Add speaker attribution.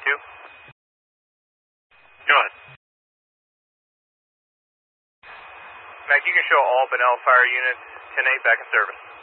Speaker 1: 2. Go ahead. Mac, you can show all Bunnell fire units 10-8 back in service.